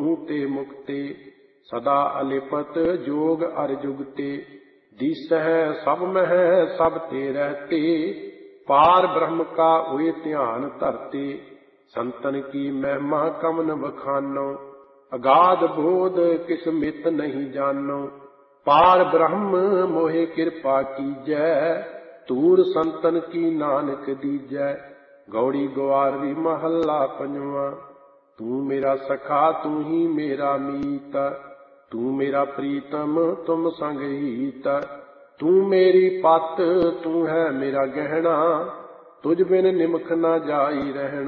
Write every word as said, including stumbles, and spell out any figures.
ਤੂੰ ਤੇ ਮੁਕਤੇ। ਸਦਾ ਅਲਿਪਤ ਜੋਗ ਅਰ ਜੁਗਤੇ। ਦੀਸਹਿ ਸਭ ਮਹਿ ਸਭ ਤੇ ਰਹਤੇ। ਪਾਰ ਬ੍ਰਹਮ ਕਾ ਉਏ ਧਿਆਨ ਧਰਤੇ। ਸੰਤਨ ਕੀ ਮਹਿਮਾ ਕਮਨ ਬਖਾਨੋ। ਅਗਾਧ ਬੋਧ ਕਿਸ ਮਿਤ ਨਹੀਂ ਜਾਨੋ। ਪਾਰ ਬ੍ਰਹਮ ਮੋਹਿ ਕਿਰਪਾ ਕੀਜੈ। ਧੂਰ ਸੰਤਨ ਕੀ ਨਾਨਕ ਦੀਜੈ। ਗੌੜੀ ਗਵਾਰਵੀ ਮਹੱਲਾ ਪੰਜਵਾਂ। ਤੂੰ ਮੇਰਾ ਸਖਾ ਤੂੰ ਹੀ ਮੇਰਾ ਮੀਤ। ਤੂੰ ਮੇਰਾ ਪ੍ਰੀਤਮ ਤੁਮ ਸੰਗ ਹੀਤ। ਤੂੰ ਮੇਰੀ ਪਤ ਤੂੰ ਹੈ ਮੇਰਾ ਗਹਿਣਾ। ਤੁਝ ਬਿਨ ਨਿਮਖ ਨਾ ਜਾਈ ਰਹਿਣਾ।